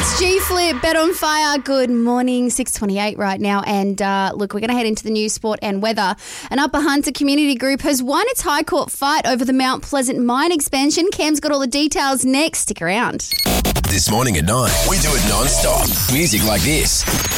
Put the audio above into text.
It's G-Flip, Bet on Fire. Good morning, 6:28 right now. And look, we're going to head into the news, sport and weather. An Upper Hunter community group has won its High Court fight over the Mount Pleasant mine expansion. Cam's got all the details next. Stick around. This morning at 9, we do it non-stop. Music like this.